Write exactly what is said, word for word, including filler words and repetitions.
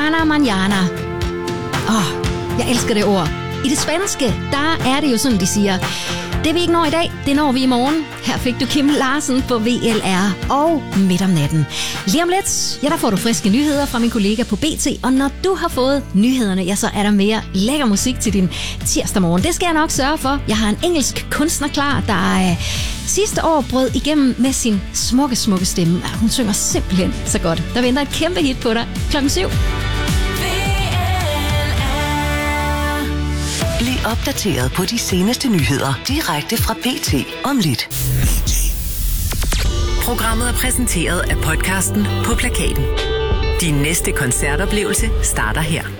Mañana, mañana. Åh, oh, jeg elsker det ord. I det spanske, der er det jo sådan, de siger, det vi ikke når i dag, det når vi i morgen. Her fik du Kim Larsen på V L R og Midt om natten. Lige om lidt, ja, der får du friske nyheder fra min kollega på B T. Og når du har fået nyhederne, ja, så er der mere lækker musik til din tirsdag morgen. Det skal jeg nok sørge for. Jeg har en engelsk kunstner klar, der øh, sidste år brød igennem med sin smukke, smukke stemme. Hun synger simpelthen så godt. Der venter et kæmpe hit på dig klokken syv. Bliv opdateret på de seneste nyheder direkte fra B T om lidt. Programmet er præsenteret af podcasten På Plakaten. Din næste koncertoplevelse starter her.